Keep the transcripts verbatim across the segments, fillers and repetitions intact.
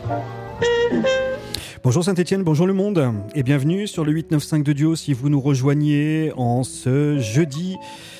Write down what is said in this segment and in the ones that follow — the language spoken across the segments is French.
Bonjour Saint-Etienne, bonjour le monde et bienvenue sur le huit neuf cinq de Duo si vous nous rejoignez en ce jeudi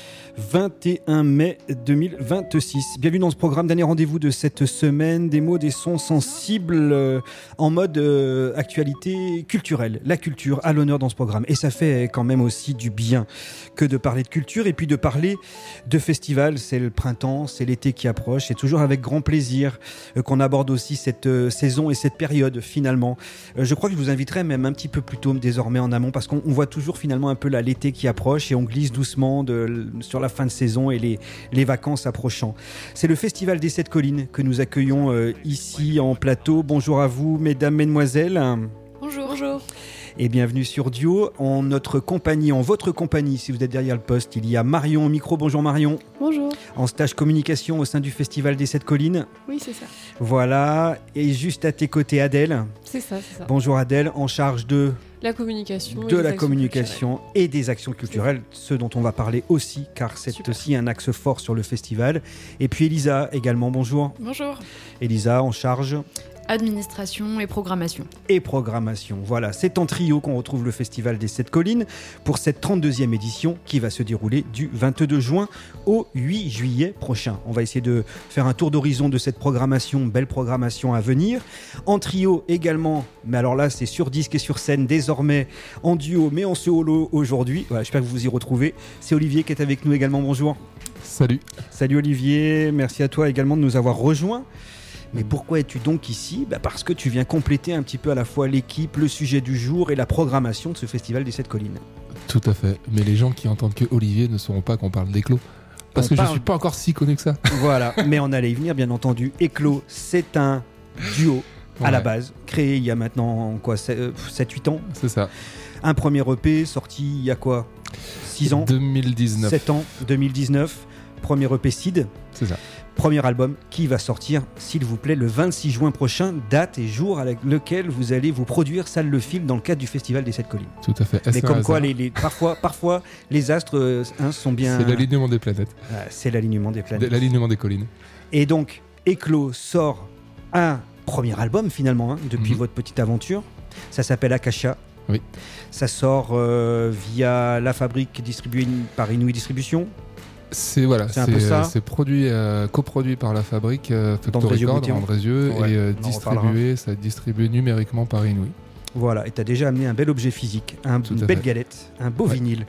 vingt et un mai deux mille vingt-six. Bienvenue dans ce programme, dernier rendez-vous de cette semaine, des mots, des sons sensibles euh, en mode euh, actualité culturelle. La culture à l'honneur dans ce programme. Et ça fait quand même aussi du bien que de parler de culture et puis de parler de festival. C'est le printemps, c'est l'été qui approche. C'est toujours avec grand plaisir euh, qu'on aborde aussi cette euh, saison et cette période finalement. Euh, je crois que je vous inviterai même un petit peu plus tôt désormais en amont parce qu'on on voit toujours finalement un peu là, l'été qui approche et on glisse doucement de, sur la fin de saison et les, les vacances approchant. C'est le Festival des Sept Collines que nous accueillons euh, ici en plateau. Bonjour à vous, mesdames, mesdemoiselles. Bonjour. Bonjour. Et bienvenue sur Duo. En notre compagnie, en votre compagnie, si vous êtes derrière le poste, il y a Marion au micro. Bonjour Marion. Bonjour. En stage communication au sein du Festival des Sept Collines. Oui, c'est ça. Voilà. Et juste à tes côtés, Adèle. C'est ça, c'est ça. Bonjour Adèle, en charge de... La communication. de la communication et des actions culturelles, ce dont on va parler aussi, car c'est Super. Aussi un axe fort sur le festival. Et puis Elisa également, bonjour. Bonjour. Elisa en charge... administration et programmation. Et programmation, voilà. C'est en trio qu'on retrouve le Festival des Sept Collines pour cette trente-deuxième édition qui va se dérouler du vingt-deux juin au huit juillet prochain. On va essayer de faire un tour d'horizon de cette programmation, belle programmation à venir. En trio également, mais alors là c'est sur disque et sur scène désormais, en duo mais en solo aujourd'hui. Voilà, j'espère que vous vous y retrouvez. C'est Olivier qui est avec nous également, bonjour. Salut. Salut Olivier, merci à toi également de nous avoir rejoints. Mais pourquoi es-tu donc ici ? Bah parce que tu viens compléter un petit peu à la fois l'équipe, le sujet du jour et la programmation de ce Festival des Sept Collines. Tout à fait. Mais les gens qui entendent que Olivier ne sauront pas qu'on parle d'Éclos. Parce on que parle... je ne suis pas encore si connu que ça. Voilà, mais on allait y venir bien entendu. Éclos, c'est un duo à ouais. la base, créé il y a maintenant quoi, sept huit ans. C'est ça. Un premier E P sorti il y a quoi, six ans ? deux mille dix-neuf. sept ans, deux mille dix-neuf. Premier E P Sid. C'est ça. Premier album qui va sortir, s'il vous plaît, le vingt-six juin prochain, date et jour avec lequel vous allez vous produire Salle Le Film dans le cadre du Festival des Sept Collines. Tout à fait. Mais comme quoi, les, les, parfois, parfois, les astres hein, sont bien... C'est l'alignement des planètes. Ah, c'est l'alignement des planètes. De, l'alignement des collines. Et donc, Éclos sort un premier album finalement, hein, depuis mm-hmm. votre petite aventure. Ça s'appelle Akasha. Oui. Ça sort euh, via La Fabrique, distribué par Inouï Distribution. C'est voilà, c'est, c'est, euh, c'est produit, euh, coproduit par La Fabrique, euh, Factory Record, Andrézieux, ouais, et euh, distribué, ça distribué numériquement par Inouï. Voilà, et tu as déjà amené un bel objet physique, un, une belle fait. galette, un beau ouais. vinyle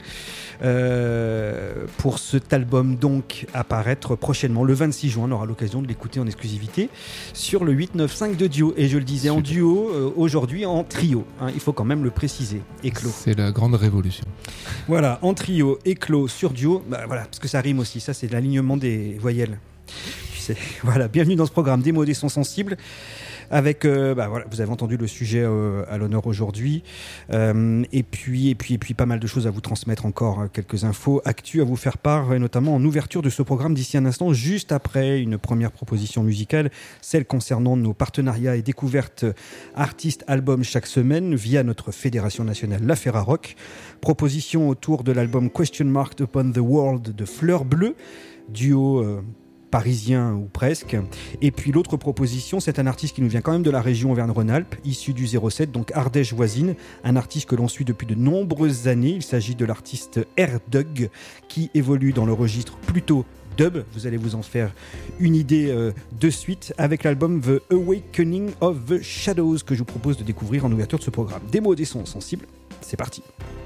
euh, pour cet album donc apparaître prochainement le vingt-six juin. On aura l'occasion de l'écouter en exclusivité sur le huit neuf cinq de Duo. Et je le disais Super. en duo, euh, aujourd'hui en trio, hein, il faut quand même le préciser. Éclos. C'est la grande révolution. Voilà, en trio, Éclos sur Duo, bah, voilà, parce que ça rime aussi, ça c'est l'alignement des voyelles. Tu sais, voilà, bienvenue dans ce programme des mots, des sons sensibles. Avec, euh, bah voilà, vous avez entendu le sujet euh, à l'honneur aujourd'hui, euh, et puis et puis et puis pas mal de choses à vous transmettre encore, hein, quelques infos, actus à vous faire part, et notamment en ouverture de ce programme d'ici un instant, juste après une première proposition musicale, celle concernant nos partenariats et découvertes artistes albums chaque semaine via notre fédération nationale La Ferrarock. Proposition autour de l'album Question Mark Upon the World de Fleur Bleue, duo. Euh, parisien ou presque. Et puis l'autre proposition, c'est un artiste qui nous vient quand même de la région Auvergne-Rhône-Alpes, issu du zéro sept, donc Ardèche voisine, un artiste que l'on suit depuis de nombreuses années. Il s'agit de l'artiste R-Dug, qui évolue dans le registre plutôt dub. Vous allez vous en faire une idée euh, de suite avec l'album The Awakening of the Shadows que je vous propose de découvrir en ouverture de ce programme. Des mots, des sons sensibles, c'est parti.